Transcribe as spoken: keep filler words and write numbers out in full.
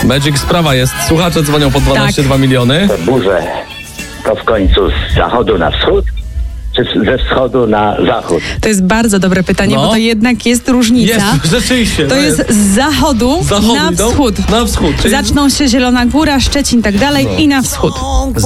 Magic, sprawa jest. Słuchacze dzwonią po dwanaście dwa miliony. Te burze to w końcu z zachodu na wschód, czy ze wschodu na zachód? To jest bardzo dobre pytanie, No. bo to jednak jest różnica. Jest, rzeczywiście. To jest z zachodu, Z zachodu na idą? wschód. Na wschód. Czyli Zaczną się Zielona Góra, Szczecin i tak dalej i na wschód.